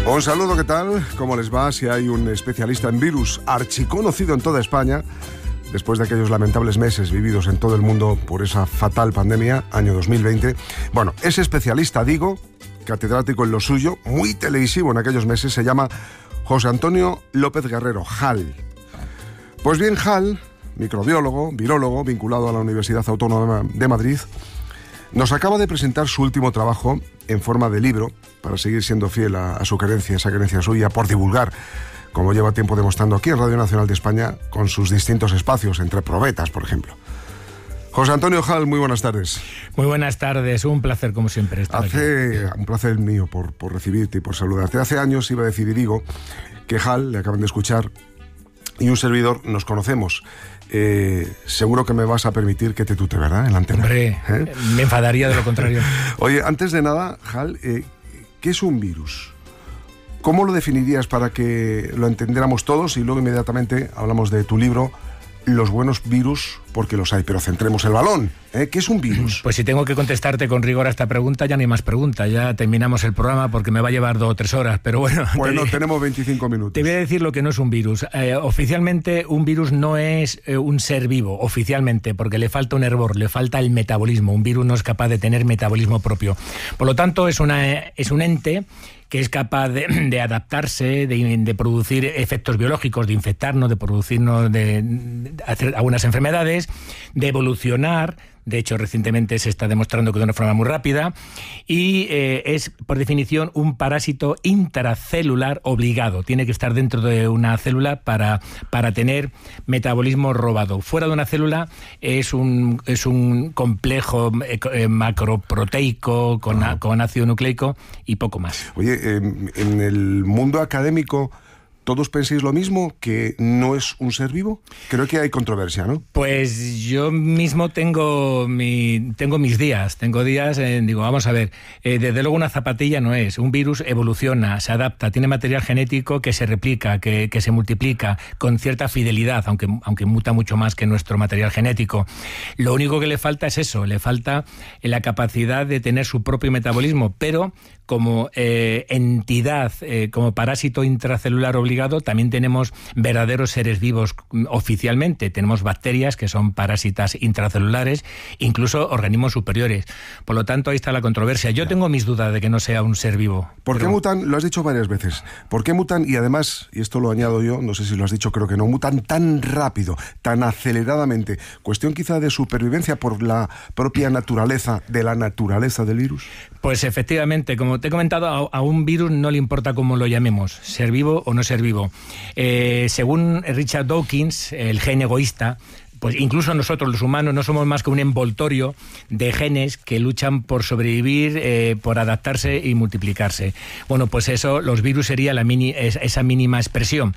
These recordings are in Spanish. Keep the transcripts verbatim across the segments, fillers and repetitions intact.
Un saludo, ¿qué tal? ¿Cómo les va? Si hay un especialista en virus archiconocido en toda España, después de aquellos lamentables meses vividos en todo el mundo por esa fatal pandemia, año dos mil veinte. Bueno, ese especialista, digo, catedrático en lo suyo, muy televisivo en aquellos meses, se llama José Antonio López Guerrero, Hal. Pues bien, Hal, microbiólogo, virólogo, vinculado a la Universidad Autónoma de Madrid, nos acaba de presentar su último trabajo en forma de libro, para seguir siendo fiel a, a su creencia, esa creencia suya, por divulgar, como lleva tiempo demostrando aquí en Radio Nacional de España, con sus distintos espacios, entre probetas, por ejemplo. José Antonio Hal, muy buenas tardes. Muy buenas tardes, un placer como siempre estar Hace, aquí. Un placer mío por, por recibirte y por saludarte. Hace años, iba a decir y digo, que Hal, le acaban de escuchar, y un servidor nos conocemos. Eh, seguro que me vas a permitir que te tute, ¿verdad? En la antena. Hombre, ¿eh? Me enfadaría de lo contrario. Oye, antes de nada, Hal, eh, ¿qué es un virus? ¿Cómo lo definirías para que lo entendiéramos todos? Y luego inmediatamente hablamos de tu libro, Los buenos virus, porque los hay, pero centremos el balón. ¿eh? ¿Qué es un virus? Pues si tengo que contestarte con rigor a esta pregunta, ya no hay más preguntas. Ya terminamos el programa porque me va a llevar dos o tres horas, pero bueno. Bueno, te, tenemos veinticinco minutos. Te voy a decir lo que no es un virus. Eh, oficialmente, un virus no es eh, un ser vivo, oficialmente, porque le falta un hervor, le falta el metabolismo. Un virus no es capaz de tener metabolismo propio. Por lo tanto, es, una, es un ente que es capaz de, de adaptarse, de, de producir efectos biológicos, de infectarnos, de producirnos, de, de hacer algunas enfermedades, de evolucionar. De hecho, recientemente se está demostrando que de una forma muy rápida, y eh, es, por definición, un parásito intracelular obligado. Tiene que estar dentro de una célula para, para tener metabolismo robado. Fuera de una célula es un, es un complejo eh, macroproteico con, ah. con ácido nucleico y poco más. Oye, eh, en el mundo académico, ¿todos pensáis lo mismo, que no es un ser vivo? Creo que hay controversia, ¿no? Pues yo mismo tengo mi, tengo mis días. Tengo días, en, digo, vamos a ver, eh, desde luego una zapatilla no es. Un virus evoluciona, se adapta, tiene material genético que se replica, que, que se multiplica con cierta fidelidad, aunque, aunque muta mucho más que nuestro material genético. Lo único que le falta es eso, le falta la capacidad de tener su propio metabolismo, pero como eh, entidad, eh, como parásito intracelular obligado, también tenemos verdaderos seres vivos oficialmente. Tenemos bacterias que son parásitas intracelulares, incluso organismos superiores. Por lo tanto, ahí está la controversia. Yo tengo mis dudas de que no sea un ser vivo. ¿Por pero... qué mutan? Lo has dicho varias veces. ¿Por qué mutan? Y además, y esto lo añado yo, no sé si lo has dicho, creo que no, mutan tan rápido, tan aceleradamente. ¿Cuestión quizá de supervivencia por la propia naturaleza, de la naturaleza del virus? Pues efectivamente, como te he comentado, a, a un virus no le importa cómo lo llamemos, ser vivo o no ser vivo. Eh, según Richard Dawkins, el gen egoísta, pues incluso nosotros los humanos no somos más que un envoltorio de genes que luchan por sobrevivir, eh, por adaptarse y multiplicarse. Bueno, pues eso, los virus sería la mini, esa mínima expresión.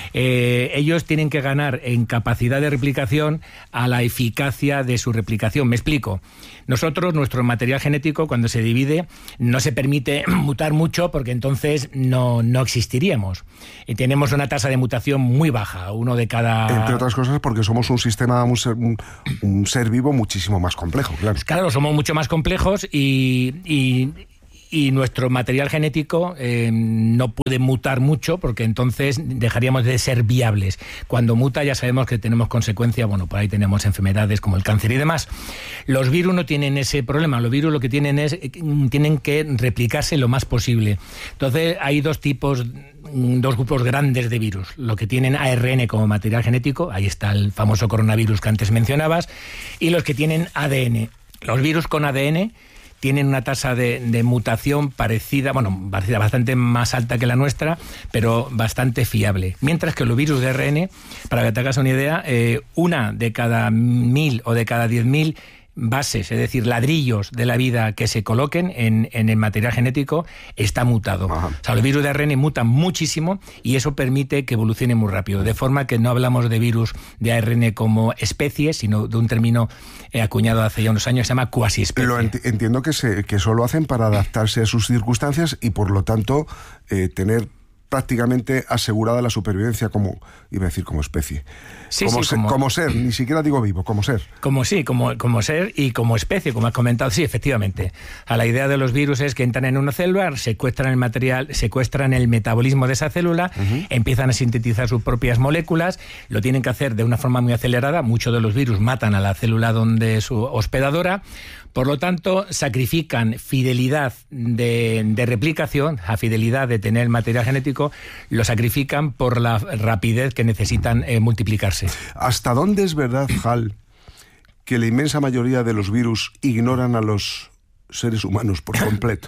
Eh, ellos tienen que ganar en capacidad de replicación a la eficacia de su replicación. Me explico. Nosotros, nuestro material genético, cuando se divide, no se permite mutar mucho porque entonces no, no existiríamos. Y tenemos una tasa de mutación muy baja, uno de cada... Entre otras cosas porque somos un sistema, un ser, un, un ser vivo muchísimo más complejo, claro. Claro, somos mucho más complejos y... y Y nuestro material genético eh, no puede mutar mucho porque entonces dejaríamos de ser viables. Cuando muta ya sabemos que tenemos consecuencias, bueno, por ahí tenemos enfermedades como el cáncer y demás. Los virus no tienen ese problema, los virus lo que tienen es, tienen que replicarse lo más posible. Entonces hay dos tipos, dos grupos grandes de virus. Lo que tienen A R N como material genético, ahí está el famoso coronavirus que antes mencionabas, y los que tienen A D N. Los virus con A D N tienen una tasa de, de mutación parecida, bueno, parecida, bastante más alta que la nuestra, pero bastante fiable. Mientras que los virus de A R N, para que te hagas una idea, eh, una de cada mil o de cada diez mil bases, es decir, ladrillos de la vida que se coloquen en, en el material genético, está mutado. Ajá. O sea, los virus de A R N mutan muchísimo y eso permite que evolucione muy rápido, de forma que no hablamos de virus de A R N como especie, sino de un término eh, acuñado hace ya unos años, se llama cuasiespecie. Lo ent- entiendo que, se, que eso lo hacen para adaptarse a sus circunstancias y, por lo tanto, eh, tener prácticamente asegurada la supervivencia como, iba a decir como especie, sí, como, sí, se, como, como ser, ni siquiera digo vivo, como ser. Como sí, como, como ser y como especie, como has comentado, sí, efectivamente. A la idea de los virus es que entran en una célula, secuestran el material, secuestran el metabolismo de esa célula, uh-huh. empiezan a sintetizar sus propias moléculas, lo tienen que hacer de una forma muy acelerada, muchos de los virus matan a la célula donde es su hospedadora. Por lo tanto, sacrifican fidelidad de, de replicación, a fidelidad de tener material genético, lo sacrifican por la rapidez que necesitan eh, multiplicarse. ¿Hasta dónde es verdad, Hal, que la inmensa mayoría de los virus ignoran a los seres humanos por completo?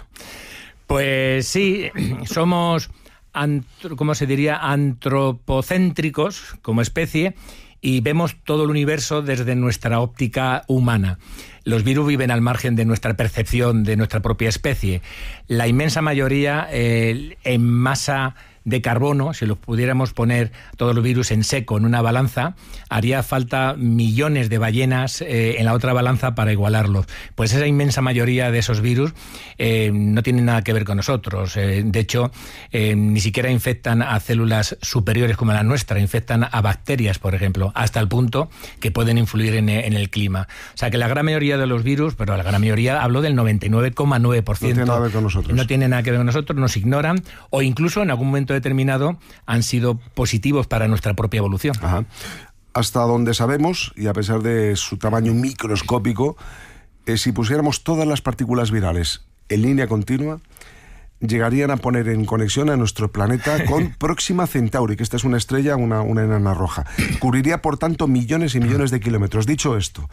Pues sí, somos, antro, ¿cómo se diría?, antropocéntricos como especie, y vemos todo el universo desde nuestra óptica humana. Los virus viven al margen de nuestra percepción de nuestra propia especie. La inmensa mayoría eh, en masa de carbono, si los pudiéramos poner todos los virus en seco en una balanza, haría falta millones de ballenas eh, en la otra balanza para igualarlos. Pues esa inmensa mayoría de esos virus eh, no tienen nada que ver con nosotros. Eh, de hecho, eh, ni siquiera infectan a células superiores como la nuestra, infectan a bacterias, por ejemplo, hasta el punto que pueden influir en, en el clima. O sea que la gran mayoría de los virus, pero la gran mayoría, hablo del noventa y nueve coma nueve por ciento. No tiene nada que ver con nosotros. No tiene nada que ver con nosotros, nos ignoran o incluso en algún momento determinado han sido positivos para nuestra propia evolución. Ajá. Hasta donde sabemos, y a pesar de su tamaño microscópico, eh, si pusiéramos todas las partículas virales en línea continua, llegarían a poner en conexión a nuestro planeta con Próxima Centauri, que esta es una estrella, una, una enana roja. Cubriría, por tanto, millones y millones de kilómetros. Dicho esto,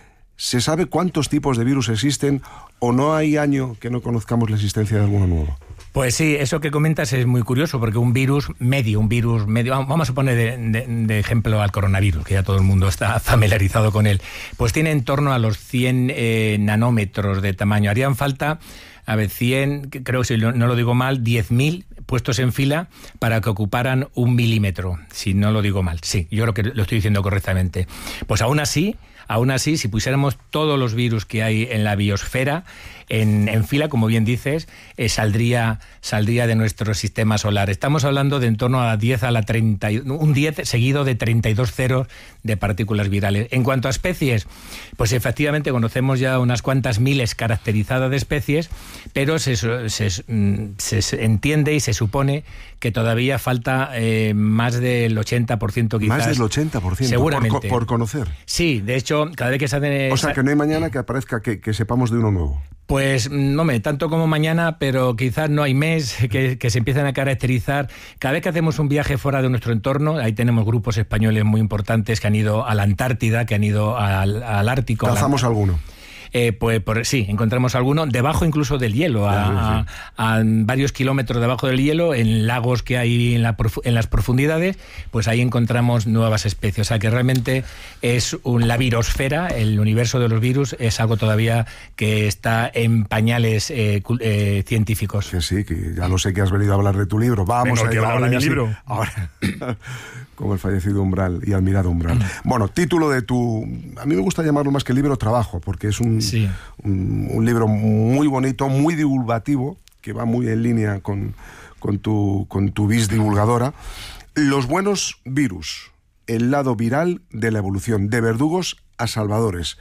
¿se sabe cuántos tipos de virus existen o no hay año que no conozcamos la existencia de alguno nuevo? Pues sí, eso que comentas es muy curioso, porque un virus medio, un virus medio, vamos a poner de, de, de ejemplo al coronavirus, que ya todo el mundo está familiarizado con él, pues tiene en torno a los cien eh, nanómetros de tamaño. Harían falta, a ver, cien, creo que si no lo digo mal, diez mil puestos en fila para que ocuparan un milímetro, si no lo digo mal. Sí, yo creo que lo estoy diciendo correctamente. Pues aún así, aún así, si pusiéramos todos los virus que hay en la biosfera en, en fila, como bien dices, eh, saldría, saldría de nuestro sistema solar. Estamos hablando de en torno a diez a la treinta, un diez seguido de treinta y dos ceros de partículas virales. En cuanto a especies, pues efectivamente conocemos ya unas cuantas miles caracterizadas de especies, pero se, se, se, se entiende y se supone que todavía falta eh, más del ochenta por ciento quizás. Más del ochenta por ciento seguramente. Por, por conocer. Sí, de hecho, cada vez que se hace... O sea, que no hay mañana que aparezca, que, que sepamos de uno nuevo. Pues no me tanto como mañana, pero quizás no hay mes que, que se empiecen a caracterizar. Cada vez que hacemos un viaje fuera de nuestro entorno, ahí tenemos grupos españoles muy importantes que han ido a la Antártida, que han ido al, al Ártico. ¿Cazamos alguno? Eh, pues por, sí, encontramos alguno debajo incluso del hielo, a, sí, sí. A, a varios kilómetros debajo del hielo, en lagos que hay en, la, en las profundidades, pues ahí encontramos nuevas especies. O sea que realmente es un, la virosfera, el universo de los virus, es algo todavía que está en pañales eh, eh, científicos. Que sí, que ya lo sé que has venido a hablar de tu libro. Vamos Vengo a ir a hablar de mi libro. Ahora, como el fallecido Umbral y admirado Umbral. Bueno, título de tu... A mí me gusta llamarlo más que libro, trabajo, porque es un, sí. un, un libro muy bonito, muy divulgativo, que va muy en línea con, con, tu, con tu vis divulgadora. Los buenos virus, el lado viral de la evolución, de verdugos a salvadores.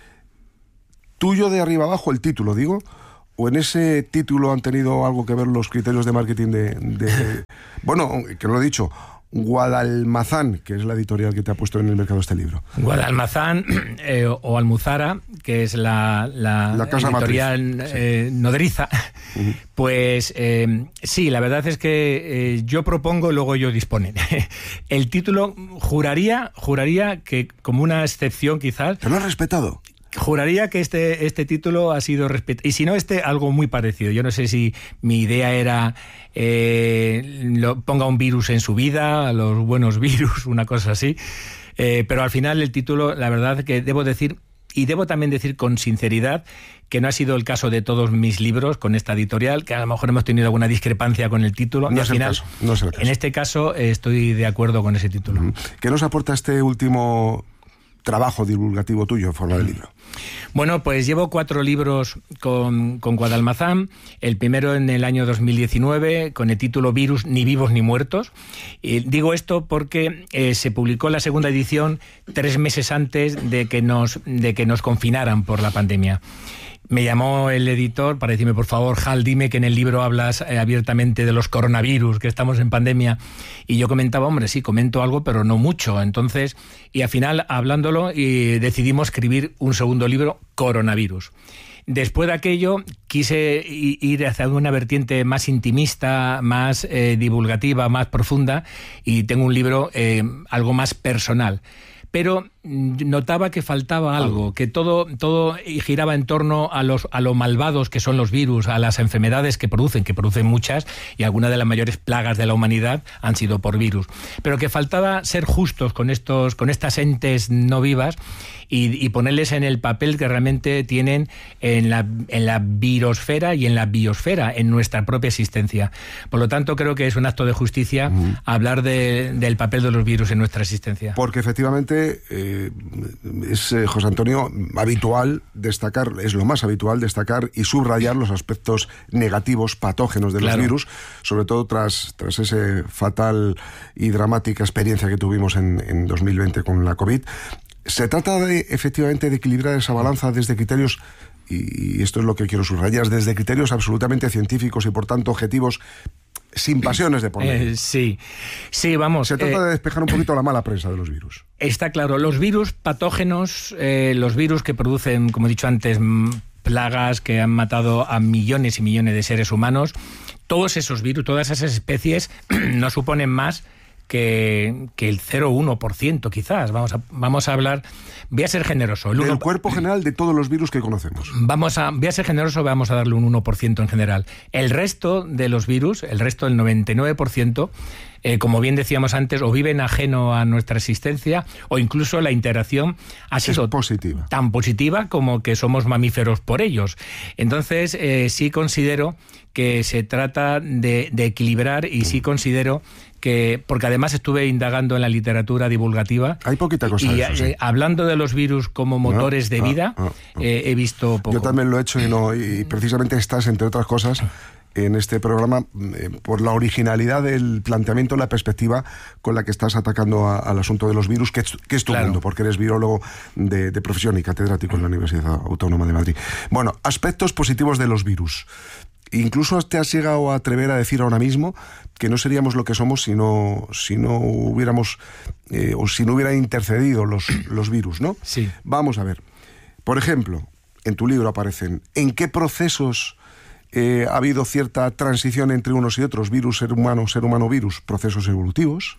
Tuyo de arriba abajo el título, digo... ¿O en ese título han tenido algo que ver los criterios de marketing de... de bueno, que no lo he dicho, Guadalmazán, que es la editorial que te ha puesto en el mercado este libro? Guadalmazán eh, o Almuzara, que es la, la, la casa editorial eh, sí. nodriza. Uh-huh. Pues eh, sí, la verdad es que eh, yo propongo, luego ellos disponen. El título juraría, juraría que como una excepción quizás... ¿Te lo has respetado? Juraría que este, este título ha sido respetado. Y si no, este, algo muy parecido. Yo no sé si mi idea era eh, lo, ponga un virus en su vida, los buenos virus, una cosa así. Eh, pero al final el título, la verdad que debo decir, y debo también decir con sinceridad, que no ha sido el caso de todos mis libros con esta editorial, que a lo mejor hemos tenido alguna discrepancia con el título. No y al es el final, caso, no es el caso. En este caso eh, estoy de acuerdo con ese título. Uh-huh. ¿Qué nos aporta este último trabajo divulgativo tuyo en forma de libro? Bueno, pues llevo cuatro libros con, con Guadalmazán. El primero en el año dos mil diecinueve, con el título Virus, ni vivos ni muertos. Y digo esto porque eh, se publicó la segunda edición tres meses antes de que nos, de que nos confinaran por la pandemia. Me llamó el editor para decirme, por favor, Hal, dime que en el libro hablas eh, abiertamente de los coronavirus, que estamos en pandemia. Y yo comentaba, hombre, sí, comento algo, pero no mucho. Entonces, y al final, hablándolo, y decidimos escribir un segundo libro, Coronavirus. Después de aquello, quise ir hacia una vertiente más intimista, más eh, divulgativa, más profunda, y tengo un libro eh, algo más personal. Pero notaba que faltaba algo, que todo, todo giraba en torno a los a lo malvados que son los virus, a las enfermedades que producen, que producen muchas, y algunas de las mayores plagas de la humanidad han sido por virus. Pero que faltaba ser justos con estos, con estas entes no vivas y, y ponerles en el papel que realmente tienen en la, en la virosfera y en la biosfera, en nuestra propia existencia. Por lo tanto, creo que es un acto de justicia mm. hablar de, del papel de los virus en nuestra existencia. Porque efectivamente eh, es, eh, José Antonio, habitual destacar, es lo más habitual destacar y subrayar los aspectos negativos, patógenos de Claro. los virus, sobre todo tras, tras ese fatal y dramática experiencia que tuvimos en, en dos mil veinte con la COVID. Se trata de, efectivamente, de equilibrar esa balanza desde criterios, y esto es lo que quiero subrayar, desde criterios absolutamente científicos y, por tanto, objetivos, sin pasiones de por medio. Eh, sí, sí, vamos. Se trata eh, de despejar un poquito la mala prensa de los virus. Está claro, los virus patógenos, eh, los virus que producen, como he dicho antes, plagas que han matado a millones y millones de seres humanos, todos esos virus, todas esas especies no suponen más que, que el cero coma uno por ciento quizás. Vamos a, vamos a hablar, voy a ser generoso. El Del uno, cuerpo general de todos los virus que conocemos. Vamos a, voy a ser generoso, vamos a darle un uno por ciento en general. El resto de los virus, el resto del noventa y nueve por ciento, eh, como bien decíamos antes, o viven ajeno a nuestra existencia, o incluso la interacción ha sido es positiva. tan positiva como que somos mamíferos por ellos. Entonces, eh, sí considero que se trata de, de equilibrar y sí considero que, porque además estuve indagando en la literatura divulgativa. Hay poquita cosa y, de eso, sí. eh, hablando de los virus como motores Ah, de ah, vida, ah, ah. Eh, he visto poco. Yo también lo he hecho y, no, y precisamente estás, entre otras cosas, en este programa eh, por la originalidad del planteamiento, la perspectiva con la que estás atacando a, al asunto de los virus, que es, que es tu Claro. mundo, porque eres virólogo de, de profesión y catedrático en la Universidad Autónoma de Madrid. Bueno, aspectos positivos de los virus. Incluso te has llegado a atrever a decir ahora mismo que no seríamos lo que somos si no, si no hubiéramos eh, o si no hubieran intercedido los, los virus, ¿no? Sí. Vamos a ver. Por ejemplo, en tu libro aparecen en qué procesos eh, ha habido cierta transición entre unos y otros, virus, ser humano, ser humano, virus, procesos evolutivos,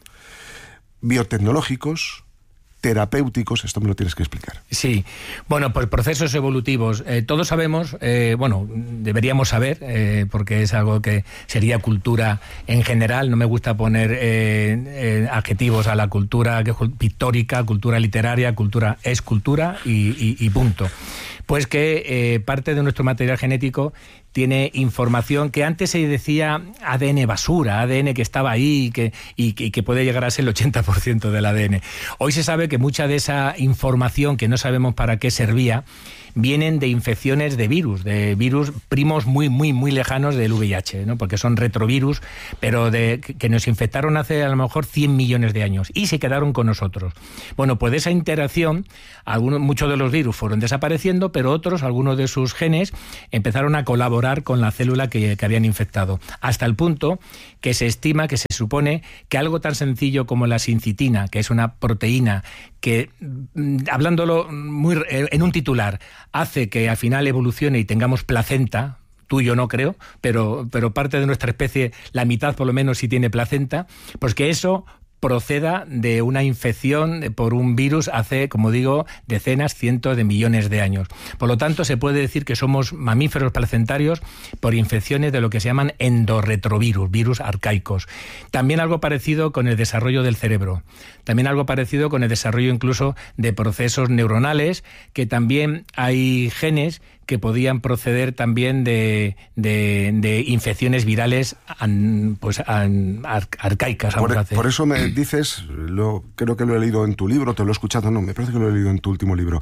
biotecnológicos, terapéuticos. Esto me lo tienes que explicar. Sí, bueno, pues procesos evolutivos. Eh, todos sabemos, eh, bueno, deberíamos saber, eh, porque es algo que sería cultura en general. No me gusta poner eh, eh, adjetivos a la cultura que, pictórica, cultura literaria, cultura es cultura y, y, y punto. Pues que eh, parte de nuestro material genético tiene información que antes se decía A D N basura, A D N que estaba ahí y que, y, y que puede llegar a ser el ochenta por ciento del A D N. Hoy se sabe que mucha de esa información que no sabemos para qué servía vienen de infecciones de virus, de virus primos muy, muy, muy lejanos del V I H, ¿no? Porque son retrovirus, pero de, que nos infectaron hace a lo mejor cien millones de años y se quedaron con nosotros. Bueno, pues de esa interacción, algunos, muchos de los virus fueron desapareciendo, pero otros, algunos de sus genes, empezaron a colaborar con la célula que, que habían infectado, hasta el punto que se estima, que se supone, que algo tan sencillo como la sincitina, que es una proteína que, hablándolo muy en un titular, hace que al final evolucione y tengamos placenta. Tú y yo no creo, pero, pero parte de nuestra especie, la mitad por lo menos sí tiene placenta, pues que eso proceda de una infección por un virus hace, como digo, decenas, cientos de millones de años. Por lo tanto, se puede decir que somos mamíferos placentarios por infecciones de lo que se llaman endorretrovirus, virus arcaicos. También algo parecido con el desarrollo del cerebro. También algo parecido con el desarrollo incluso de procesos neuronales, que también hay genes que podían proceder también de, de, de infecciones virales an, pues an, ar, arcaicas. Por, vamos a hacer. por eso me dices, lo, creo que lo he leído en tu libro, te lo he escuchado, no, me parece que lo he leído en tu último libro,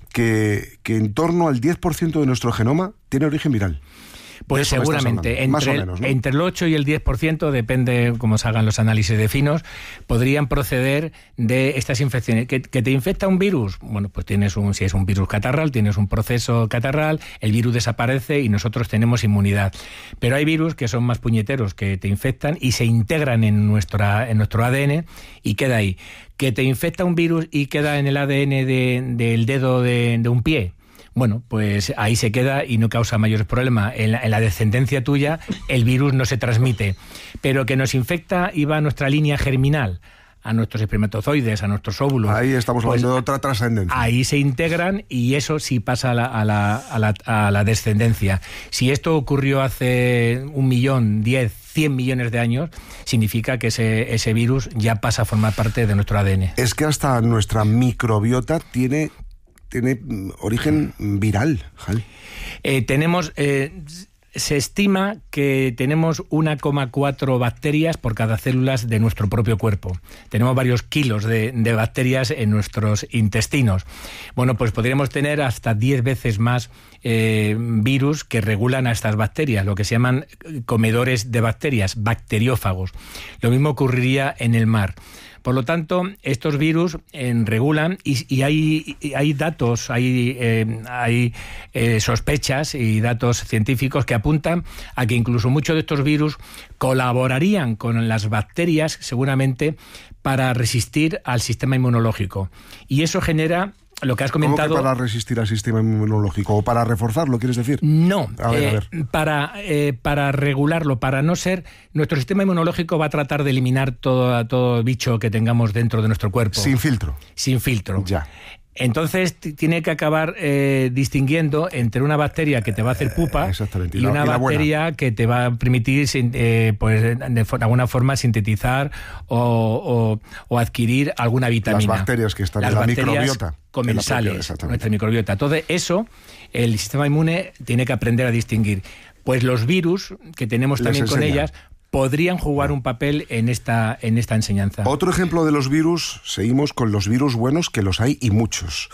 que, que en torno al diez por ciento de nuestro genoma tiene origen viral. Pues seguramente, entre, Más o menos, ¿no? entre el ocho y el diez por ciento, depende cómo se hagan los análisis de finos, podrían proceder de estas infecciones. ¿Que, que te infecta un virus? Bueno, pues tienes un, si es un virus catarral, tienes un proceso catarral, el virus desaparece y nosotros tenemos inmunidad. Pero hay virus que son más puñeteros, que te infectan y se integran en, nuestra, en nuestro A D N y queda ahí. ¿Que te infecta un virus y queda en el A D N de, del dedo de, de un pie? Bueno, pues ahí se queda y no causa mayores problemas. En la, en la descendencia tuya el virus no se transmite, pero que nos infecta y va a nuestra línea germinal, a nuestros espermatozoides, a nuestros óvulos. Ahí estamos pues, hablando de otra trascendencia. Ahí se integran y eso sí pasa a la, a, la, a, la, a la descendencia. Si esto ocurrió hace un millón, diez, cien millones de años, significa que ese, ese virus ya pasa a formar parte de nuestro A D N. Es que hasta nuestra microbiota tiene... tiene origen viral, Javi. Eh, tenemos, eh, se estima que tenemos uno coma cuatro bacterias por cada célula de nuestro propio cuerpo. Tenemos varios kilos de, de bacterias en nuestros intestinos. Bueno, pues podríamos tener hasta diez veces más eh, virus que regulan a estas bacterias, lo que se llaman comedores de bacterias, bacteriófagos. Lo mismo ocurriría en el mar. Por lo tanto, estos virus eh, regulan y, y hay, y hay datos, hay, eh, hay eh, sospechas y datos científicos que apuntan a que incluso muchos de estos virus colaborarían con las bacterias, seguramente, para resistir al sistema inmunológico. Y eso genera... Lo que has comentado... ¿Cómo que para resistir al sistema inmunológico? ¿O para reforzarlo, quieres decir? No, a ver, eh, a ver. Para, eh, para regularlo, para no ser... Nuestro sistema inmunológico va a tratar de eliminar todo, todo bicho que tengamos dentro de nuestro cuerpo. Sin filtro. Sin filtro. Ya. Entonces t- tiene que acabar eh, distinguiendo entre una bacteria que te va a hacer pupa eh, y, y la, una y bacteria que te va a permitir eh, pues, de, de alguna forma sintetizar o, o, o adquirir alguna vitamina. Las bacterias que están Las en la bacterias microbiota. comensales, la nuestra microbiota. Entonces eso el sistema inmune tiene que aprender a distinguir. Pues los virus que tenemos Les también enseña. con ellas podrían jugar un papel en esta, en esta enseñanza. Otro ejemplo de los virus, seguimos con los virus buenos, que los hay y muchos,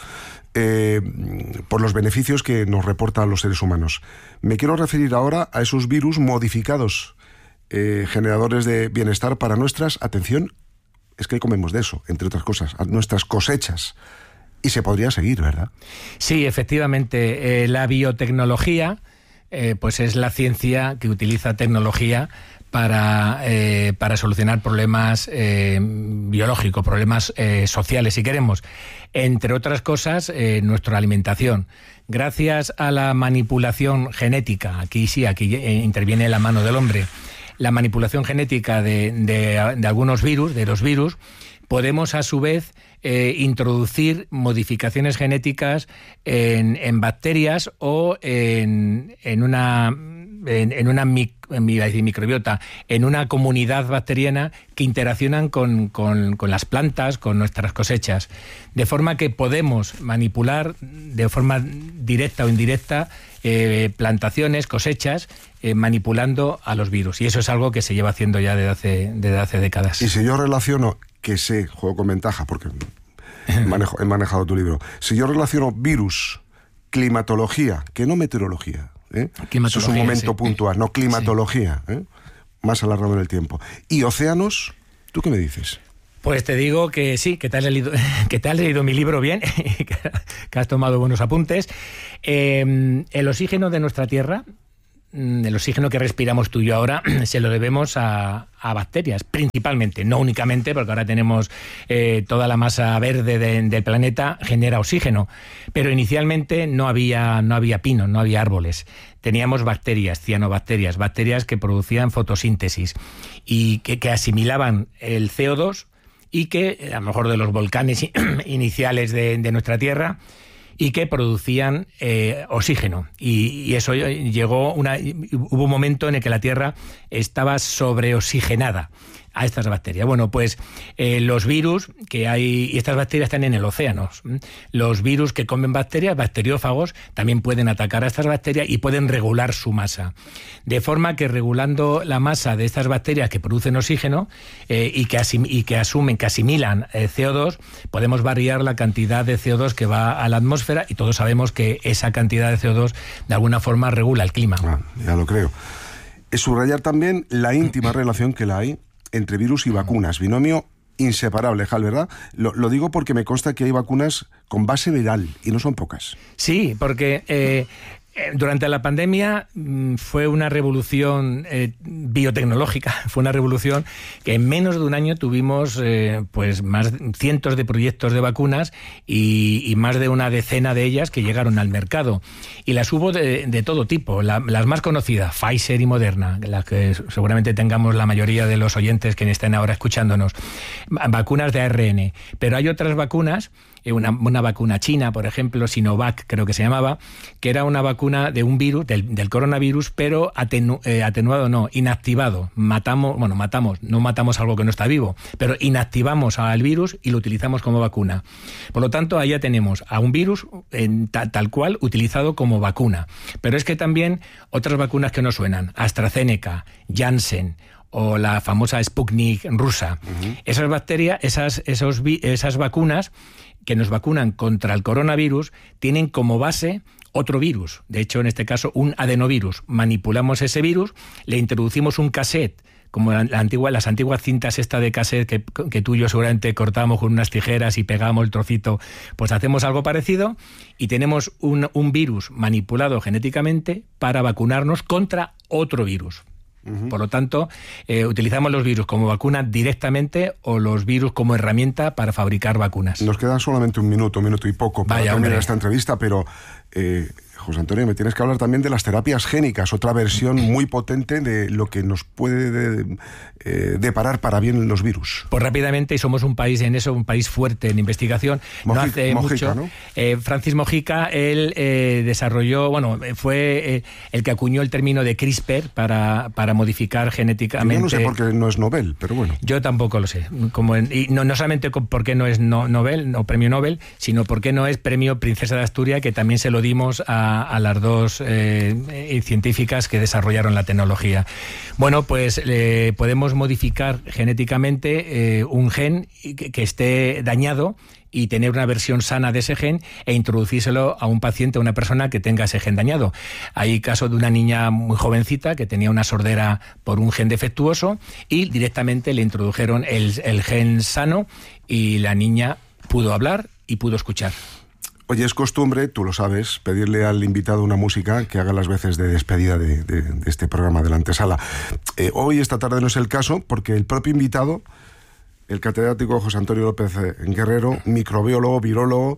eh, por los beneficios que nos reportan los seres humanos. Me quiero referir ahora a esos virus modificados, eh, generadores de bienestar para nuestras, atención, es que comemos de eso, entre otras cosas, a nuestras cosechas. Y se podría seguir, ¿verdad? Sí, efectivamente. Eh, la biotecnología eh, pues es la ciencia que utiliza tecnología para, eh, para solucionar problemas eh, biológicos, problemas eh, sociales, si queremos. Entre otras cosas, eh, nuestra alimentación. Gracias a la manipulación genética, aquí sí, aquí eh, interviene la mano del hombre, la manipulación genética de, de, de algunos virus, de los virus, podemos a su vez eh, introducir modificaciones genéticas en, en bacterias o en, en una... en, en una mic, en mi, en microbiota, en una comunidad bacteriana que interaccionan con, con, con las plantas, con nuestras cosechas, de forma que podemos manipular de forma directa o indirecta eh, plantaciones, cosechas, eh, manipulando a los virus. Y eso es algo que se lleva haciendo ya desde hace, desde hace décadas. Y si yo relaciono, que sé, juego con ventaja, porque manejo, he manejado tu libro, si yo relaciono virus, climatología, que no meteorología, ¿eh? Eso es un momento sí. puntual, no climatología, ¿eh? Más alargado en el tiempo. Y océanos, ¿tú qué me dices? Pues te digo que sí, que te has leído, que te has leído mi libro bien, que has tomado buenos apuntes. Eh, el oxígeno de nuestra Tierra, el oxígeno que respiramos tú y yo ahora, se lo debemos a, a bacterias, principalmente, no únicamente, porque ahora tenemos eh, toda la masa verde de, del planeta genera oxígeno, pero inicialmente no había, no había pinos, no había árboles. Teníamos bacterias, cianobacterias, bacterias que producían fotosíntesis y que, que asimilaban el C O dos y que, a lo mejor de los volcanes iniciales de, de nuestra Tierra, y que producían eh, oxígeno. Y, y eso llegó, una, hubo un momento en el que la Tierra estaba sobreoxigenada. a estas bacterias. Bueno, pues eh, los virus que hay, y estas bacterias están en el océano, los virus que comen bacterias, bacteriófagos, también pueden atacar a estas bacterias y pueden regular su masa. De forma que regulando la masa de estas bacterias que producen oxígeno eh, y, que asim- y que asumen, que asimilan eh, C O dos, podemos variar la cantidad de C O dos que va a la atmósfera, y todos sabemos que esa cantidad de C O dos de alguna forma regula el clima. Ah, ya lo creo. Es subrayar también la íntima relación que la hay entre virus y vacunas, binomio inseparable, Hal, ¿verdad? Lo, lo digo porque me consta que hay vacunas con base viral y no son pocas. Sí, porque eh, durante la pandemia mmm, fue una revolución eh, biotecnológica, fue una revolución que en menos de un año tuvimos eh, pues más cientos de proyectos de vacunas y, y más de una decena de ellas que llegaron al mercado. Y las hubo de, de todo tipo, la, las más conocidas, Pfizer y Moderna, las que seguramente tengamos la mayoría de los oyentes que estén ahora escuchándonos, vacunas de A R N. Pero hay otras vacunas, Una, una vacuna china, por ejemplo, Sinovac creo que se llamaba, que era una vacuna de un virus, del, del coronavirus, pero atenu, eh, atenuado no, inactivado. Matamos, bueno, matamos, no matamos algo que no está vivo, pero inactivamos al virus y lo utilizamos como vacuna. Por lo tanto, allá tenemos a un virus en, ta, tal cual utilizado como vacuna. Pero es que también otras vacunas que nos suenan, AstraZeneca, Janssen, o la famosa Sputnik rusa. Uh-huh. Esas bacterias, esas, esos, esas vacunas que nos vacunan contra el coronavirus tienen como base otro virus, de hecho en este caso un adenovirus. Manipulamos ese virus, le introducimos un cassette, como la, la antigua, las antiguas cintas esta de cassette que, que tú y yo seguramente cortábamos con unas tijeras y pegábamos el trocito, pues hacemos algo parecido y tenemos un, un virus manipulado genéticamente para vacunarnos contra otro virus. Uh-huh. Por lo tanto, eh, utilizamos los virus como vacuna directamente o los virus como herramienta para fabricar vacunas. Nos queda solamente un minuto, un minuto y poco para Vaya, terminar hombre. esta entrevista, pero eh, José Antonio, me tienes que hablar también de las terapias génicas, otra versión muy potente de lo que nos puede de, eh, deparar para bien los virus. Pues rápidamente, y somos un país en eso, un país fuerte en investigación. Mojica, no hace Mojica, mucho, ¿no? eh, Francis Mojica, él eh, desarrolló, bueno, fue eh, el que acuñó el término de CRISPR para, para modificar genéticamente. Yo no sé por qué no es Nobel, pero bueno. Yo tampoco lo sé. Como en, y no, no solamente por qué no es no, Nobel, no premio Nobel, sino por qué no es premio Princesa de Asturias, que también se lo dimos a A, a las dos eh, científicas que desarrollaron la tecnología. Bueno, pues eh, podemos modificar genéticamente eh, un gen que, que esté dañado y tener una versión sana de ese gen e introducírselo a un paciente, a una persona que tenga ese gen dañado. Hay caso de una niña muy jovencita que tenía una sordera por un gen defectuoso y directamente le introdujeron el, el gen sano y la niña pudo hablar y pudo escuchar. Oye, es costumbre, tú lo sabes, pedirle al invitado una música que haga las veces de despedida de, de, de este programa de la antesala. Eh, hoy, esta tarde, no es el caso, porque el propio invitado, el catedrático José Antonio López Guerrero, microbiólogo, virólogo,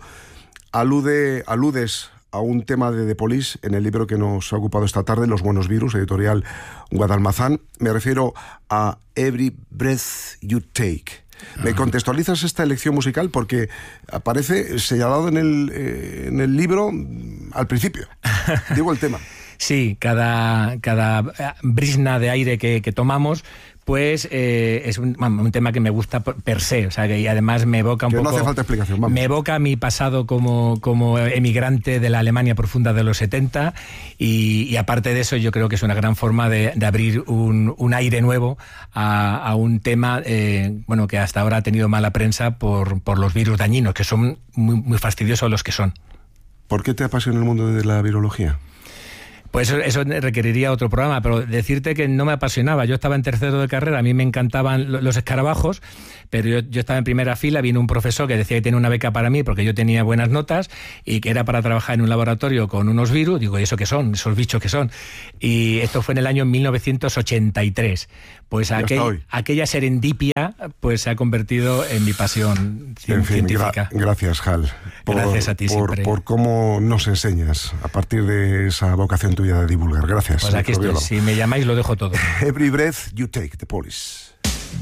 alude, aludes a un tema de The Police en el libro que nos ha ocupado esta tarde, Los buenos virus, editorial Guadalmazán. Me refiero a Every Breath You Take. ¿Me contextualizas esta elección musical? Porque aparece señalado en el, eh, en el libro al principio. Digo el tema. Sí, cada, cada brisna de aire que, que tomamos, pues eh, es un, un tema que me gusta per se, o sea, que además me evoca un que poco... no hace falta explicación, vamos. Me evoca mi pasado como, como emigrante de la Alemania profunda de los setenta y, y aparte de eso yo creo que es una gran forma de, de abrir un, un aire nuevo a, a un tema eh, bueno, que hasta ahora ha tenido mala prensa por, por los virus dañinos, que son muy, muy fastidiosos los que son. ¿Por qué te apasiona el mundo de la virología? Pues eso requeriría otro programa, pero decirte que no me apasionaba. Yo estaba en tercero de carrera, a mí me encantaban los escarabajos, pero yo, yo estaba en primera fila, vino un profesor que decía que tenía una beca para mí porque yo tenía buenas notas y que era para trabajar en un laboratorio con unos virus. Digo, ¿y eso qué son? ¿Esos bichos qué son? Y esto fue en el año mil novecientos ochenta y tres. Pues aquel, aquella serendipia pues se ha convertido en mi pasión en fin, científica. Gra gracias, Hal. Por, gracias a ti por, siempre. Por cómo nos enseñas a partir de esa vocación tuya de divulgar. Gracias. Pues aquí estoy. Si me llamáis lo dejo todo. Every breath you take, The Police.